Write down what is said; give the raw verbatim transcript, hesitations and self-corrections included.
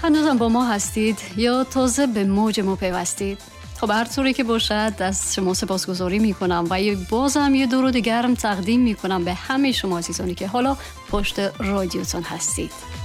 هنوزم با ما هستید یا تازه به موج ما پیوستید؟ خب هر طوری که باشد از شما سپاسگزاری میکنم و بازم یه درود گرم تقدیم میکنم به همه شما عزیزانی که حالا پشت رادیوتون هستید.